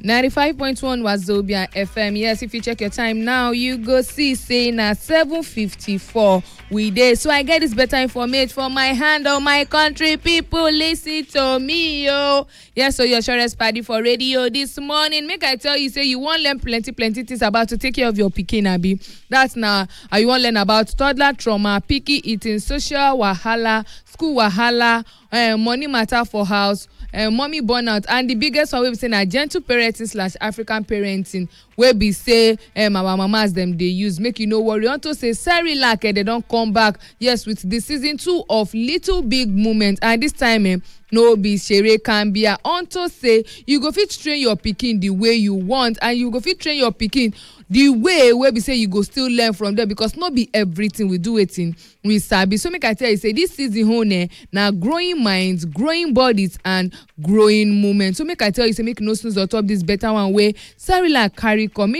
95.1 Wazobia FM. Yes, if you check your time now, you go see saying at 7:54 we dey. So I get this better information for my hand on my country people. Listen to me, yo. Yes, so your surest party for radio this morning. Make I tell you, say you want learn plenty things about to take care of your pikin, abi. That's now. You want learn about toddler trauma, picky eating, social wahala, school wahala, money matter for house. Mommy burnout, and the biggest one we be say na gentle parenting / African parenting wey be say our mamas them they use. Make you no worry unto say Cerelac they don't come back, yes, with the season 2 of Little Big Moment, and this time no be shere can be unto say you go fit train your pikin the way you want, and you go fit train your pikin the way where we say you go still learn from them, because not be everything we do it in we sabi. So make I tell you, say this season hone now growing minds, growing bodies, and growing movement. So make I tell you, say make no snooze on top this better one way Cerelac carry come.